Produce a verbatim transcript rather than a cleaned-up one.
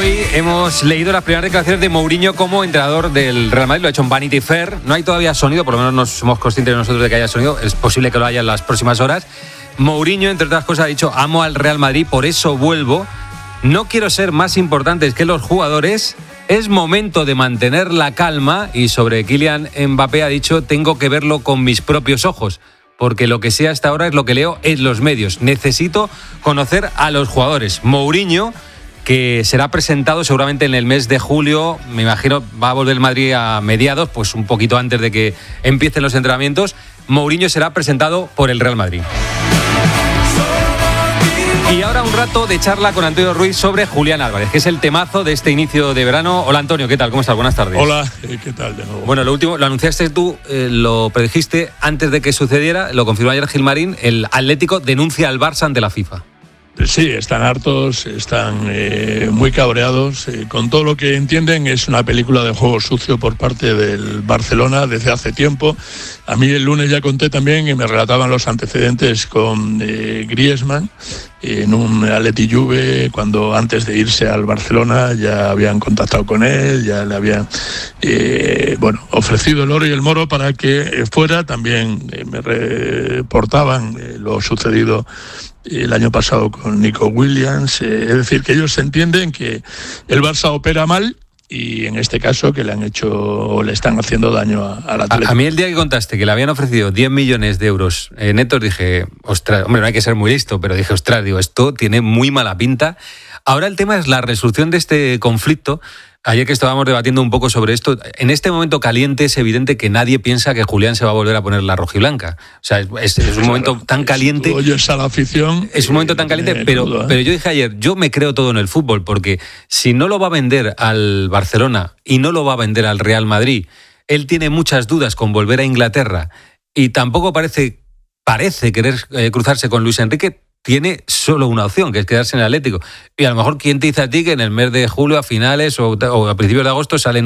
Hoy hemos leído las primeras declaraciones de Mourinho como entrenador del Real Madrid. Lo ha hecho en Vanity Fair. No hay todavía sonido, por lo menos no somos conscientes nosotros de que haya sonido. Es posible que lo haya en las próximas horas. Mourinho, entre otras cosas, ha dicho: amo al Real Madrid, por eso vuelvo. No quiero ser más importantes que los jugadores. Es momento de mantener la calma. Y sobre Kylian Mbappé ha dicho: tengo que verlo con mis propios ojos, porque lo que sé hasta ahora es lo que leo en los medios. Necesito conocer a los jugadores. Mourinho, que será presentado seguramente en el mes de julio, me imagino va a volver el Madrid a mediados, pues un poquito antes de que empiecen los entrenamientos. Mourinho será presentado por el Real Madrid. Y ahora un rato de charla con Antonio Ruiz sobre Julián Álvarez, que es el temazo de este inicio de verano. Hola Antonio, ¿qué tal? ¿Cómo estás? Buenas tardes. Hola, ¿qué tal de nuevo? Bueno, lo último, lo anunciaste tú, eh, lo predijiste antes de que sucediera, lo confirmó ayer Gilmarín, el Atlético denuncia al Barça ante la FIFA. Sí, están hartos, están eh, muy cabreados. Eh, con todo lo que entienden, es una película de juego sucio por parte del Barcelona desde hace tiempo. A mí el lunes ya conté también y me relataban los antecedentes con eh, Griezmann en un Atleti Juve, cuando antes de irse al Barcelona ya habían contactado con él, ya le habían eh, bueno, ofrecido el oro y el moro para que fuera. También eh, me reportaban eh, lo sucedido el año pasado con Nico Williams. Eh, es decir, que ellos entienden que el Barça opera mal y en este caso que le han hecho o le están haciendo daño al Atlético. A, a mí el día que contaste que le habían ofrecido diez millones de euros eh, netos, dije, ostras, hombre, no hay que ser muy listo, pero dije, ostras, digo, esto tiene muy mala pinta. Ahora el tema es la resolución de este conflicto. Ayer que estábamos debatiendo un poco sobre esto, en este momento caliente es evidente que nadie piensa que Julián se va a volver a poner la rojiblanca. O sea, es, es, es un claro, momento tan caliente. Tú oyes a la afición. Es un momento tan caliente, pero, duda, ¿eh? pero yo dije ayer, yo me creo todo en el fútbol, porque si no lo va a vender al Barcelona y no lo va a vender al Real Madrid, él tiene muchas dudas con volver a Inglaterra y tampoco parece, parece querer eh, cruzarse con Luis Enrique. Tiene solo una opción, que es quedarse en el Atlético. Y a lo mejor, ¿quién te dice a ti que en el mes de julio, a finales o, o a principios de agosto salen